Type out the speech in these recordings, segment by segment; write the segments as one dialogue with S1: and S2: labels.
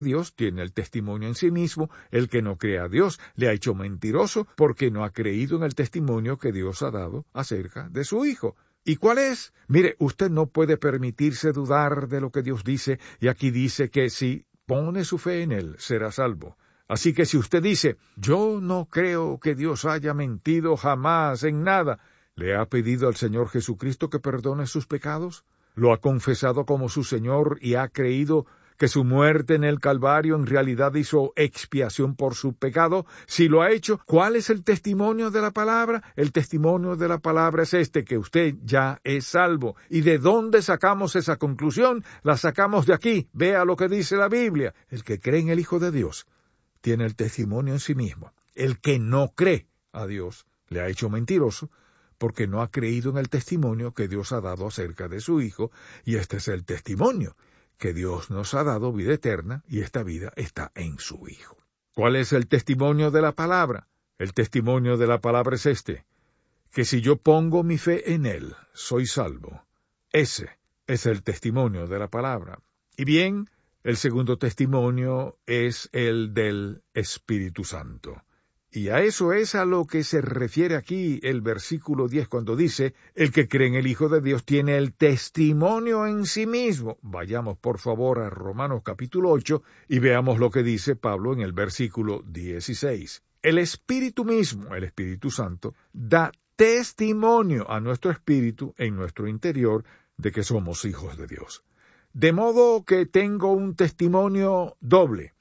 S1: Dios tiene el testimonio en sí mismo. El que no cree a Dios le ha hecho mentiroso porque no ha creído en el testimonio que Dios ha dado acerca de su Hijo. ¿Y cuál es? Mire, usted no puede permitirse dudar de lo que Dios dice, y aquí dice que si pone su fe en Él, será salvo. Así que si usted dice, yo no creo que Dios haya mentido jamás en nada, ¿le ha pedido al Señor Jesucristo que perdone sus pecados? ¿Lo ha confesado como su Señor y ha creído que su muerte en el Calvario en realidad hizo expiación por su pecado? Si lo ha hecho, ¿cuál es el testimonio de la palabra? El testimonio de la palabra es que usted ya es salvo. ¿Y de dónde sacamos esa conclusión? La sacamos de aquí. Vea lo que dice la Biblia. El que cree en el Hijo de Dios tiene el testimonio en sí mismo. El que no cree a Dios le ha hecho mentiroso, porque no ha creído en el testimonio que Dios ha dado acerca de su Hijo, y este es el testimonio, que Dios nos ha dado vida eterna, y esta vida está en su Hijo. ¿Cuál es el testimonio de la palabra? El testimonio de la palabra es que si yo pongo mi fe en Él, soy salvo. Ese es el testimonio de la palabra. Y bien, el segundo testimonio es el del Espíritu Santo. Y a eso es a lo que se refiere aquí el versículo 10 cuando dice, el que cree en el Hijo de Dios tiene el testimonio en sí mismo. Vayamos por favor a Romanos capítulo 8 y veamos lo que dice Pablo en el versículo 16. El Espíritu mismo, el Espíritu Santo, da testimonio a nuestro espíritu en nuestro interior de que somos hijos de Dios. De modo que tengo un testimonio doble.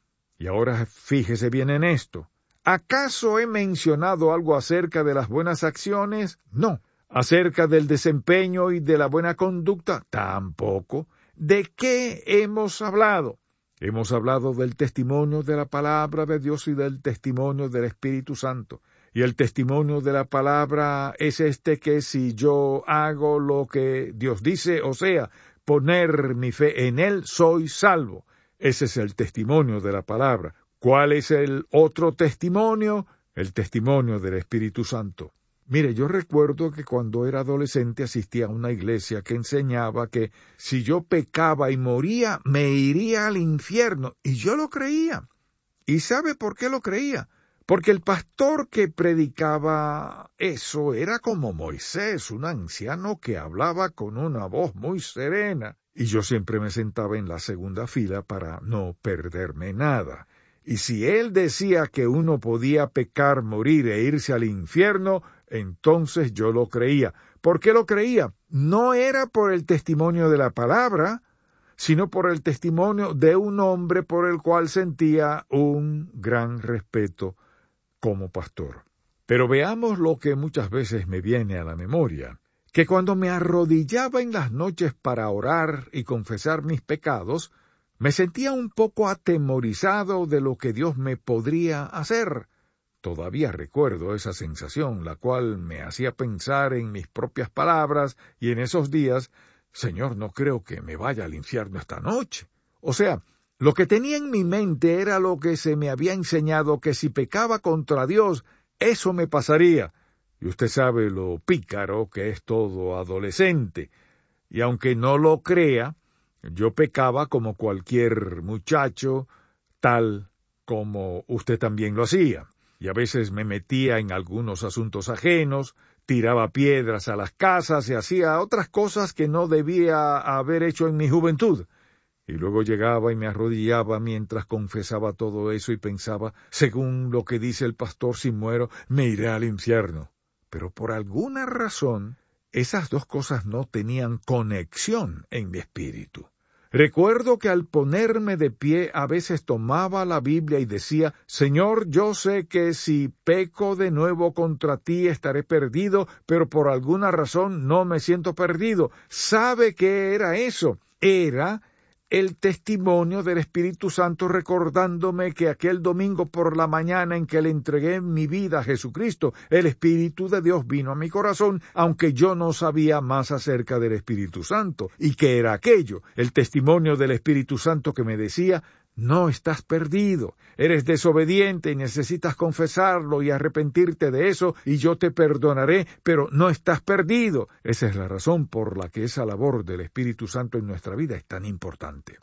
S1: Y ahora fíjese bien en esto. ¿Acaso he mencionado algo acerca de las buenas acciones? No. ¿Acerca del desempeño y de la buena conducta? Tampoco. ¿De qué hemos hablado? Hemos hablado del testimonio de la palabra de Dios y del testimonio del Espíritu Santo. Y el testimonio de la palabra es que si yo hago lo que Dios dice, o sea, poner mi fe en Él, soy salvo. Ese es el testimonio de la palabra. ¿Cuál es el otro testimonio? El testimonio del Espíritu Santo. Mire, yo recuerdo que cuando era adolescente asistía a una iglesia que enseñaba que si yo pecaba y moría, me iría al infierno. Y yo lo creía. ¿Y sabe por qué lo creía? Porque el pastor que predicaba eso era como Moisés, un anciano que hablaba con una voz muy serena. Y yo siempre me sentaba en la segunda fila para no perderme nada. Y si él decía que uno podía pecar, morir e irse al infierno, entonces yo lo creía. ¿Por qué lo creía? No era por el testimonio de la palabra, sino por el testimonio de un hombre por el cual sentía un gran respeto como pastor. Pero veamos lo que muchas veces me viene a la memoria, que cuando me arrodillaba en las noches para orar y confesar mis pecados, me sentía un poco atemorizado de lo que Dios me podría hacer. Todavía recuerdo esa sensación, la cual me hacía pensar en mis propias palabras, y en esos días, Señor, no creo que me vaya al infierno esta noche. O sea, lo que tenía en mi mente era lo que se me había enseñado, que si pecaba contra Dios, eso me pasaría. Y usted sabe lo pícaro que es todo adolescente. Y aunque no lo crea, yo pecaba como cualquier muchacho, tal como usted también lo hacía. Y a veces me metía en algunos asuntos ajenos, tiraba piedras a las casas y hacía otras cosas que no debía haber hecho en mi juventud. Y luego llegaba y me arrodillaba mientras confesaba todo eso y pensaba, según lo que dice el pastor, si muero, me iré al infierno. Pero por alguna razón, esas dos cosas no tenían conexión en mi espíritu. Recuerdo que al ponerme de pie a veces tomaba la Biblia y decía, Señor, yo sé que si peco de nuevo contra ti estaré perdido, pero por alguna razón no me siento perdido. ¿Sabe qué era eso? Era el testimonio del Espíritu Santo recordándome que aquel domingo por la mañana en que le entregué mi vida a Jesucristo, el Espíritu de Dios vino a mi corazón, aunque yo no sabía más acerca del Espíritu Santo. ¿Y qué era aquello? El testimonio del Espíritu Santo que me decía, no estás perdido, eres desobediente y necesitas confesarlo y arrepentirte de eso y yo te perdonaré, pero no estás perdido. Esa es la razón por la que esa labor del Espíritu Santo en nuestra vida es tan importante.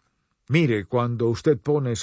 S1: Mire, cuando usted pone